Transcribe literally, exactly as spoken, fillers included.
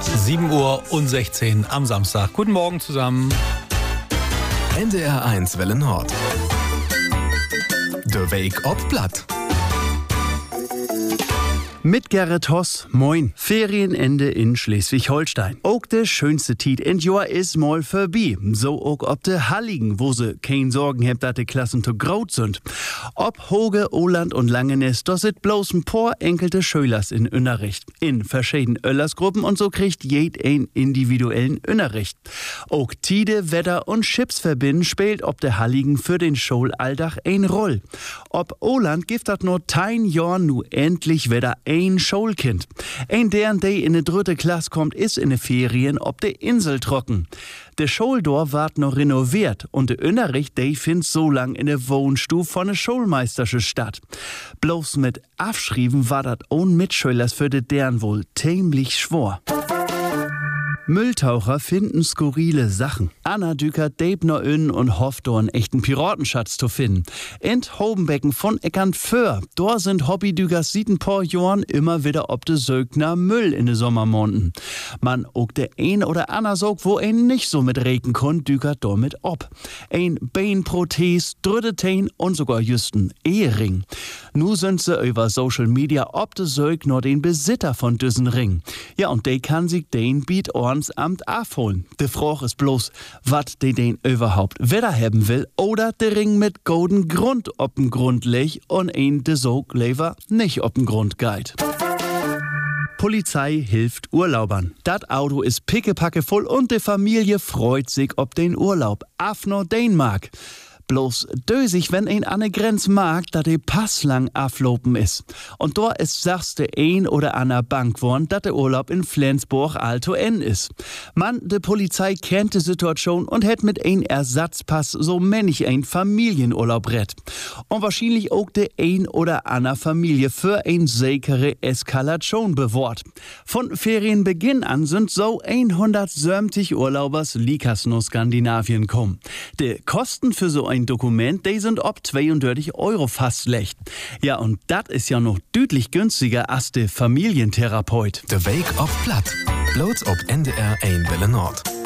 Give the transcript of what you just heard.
sieben Uhr sechzehn am Samstag. Guten Morgen zusammen. N D R eins Welle Nord. Der Weg ob Blatt. Mit Gerrit Hoss, moin. Ferienende in Schleswig-Holstein. Auch der schönste Tiet in Jahr is mal vorbei. So auch ob de Halligen, wo se kein Sorgen hebt, dat de Klassen zu groß sind. Ob Hoge, Oland und Langenes, da sit bloß ein paar enkelte Schülers in Unterricht. In verschiedenen Öllersgruppen und so kriegt jed ein individuellen Unterricht. Auch Tide, Wetter und Schiffsverbinden spielt ob de Halligen für den Schulalltag ein Roll. Ob Oland gibt dat nur tein Jahr nu endlich wieder ein Schulkind. Ein deren der in de dritte Klasse kommt, ist in de Ferien ob de Insel trocken. De Schuldor ward noch renoviert und de Unterricht, der findet so lang in de Wohnstuf von de Schulmeistersche statt. Bloß mit Abschrieben war dat ohne Mitschülers für de deren wohl ziemlich schwor. Mülltaucher finden skurrile Sachen. Anna dükert Debner in und hofft, dort einen echten Piratenschatz zu finden. In Hobenbecken von Eckernföhr, dort sind Hobbydükers seit ein paar Jahren immer wieder ob de Sögner Müll in de Sommermonaten. Man ook de ein oder Anna sog, wo ein nicht so mit regen konnt, dükert dort mit ob. Ein Beinprothese, Drüttetein und sogar justen Ehering. Nu sind se über Social Media ob de Sögner den Besitter von düssen Ring. Ja, und de kann sich den Beat Amt abholen. De Frage ist bloß, wat de den überhaupt wieder haben will oder de Ring mit golden Grund ob'n Grund leg und ein de Sog lever nicht ob'n Grund geit. Polizei hilft Urlaubern. Dat Auto ist pickepacke voll und de Familie freut sich ob den Urlaub. Afno Dänemark. Bloß dösig, wenn ein an der Grenz mag, da de Pass lang aflopen is. Und da ist sagst de ein oder ander Bank worn, dat der Urlaub in Flensburg alto en is. Man, de Polizei kennt die Situation und hätt mit ein Ersatzpass so männig ein Familienurlaub rett. Und wahrscheinlich auch de ein oder ander Familie für ein säkere Eskalation bewahrt. Von Ferienbeginn an sind so hundertsiebzig Urlaubers likas no Skandinavien kommen. De Kosten für so ein Dokument, die sind ob zweiunddreißig Euro fast schlecht. Ja, und das ist ja noch deutlich günstiger als der Familientherapeut. Der Weg auf Platt. Bloß ob N D R eins Welle Nord.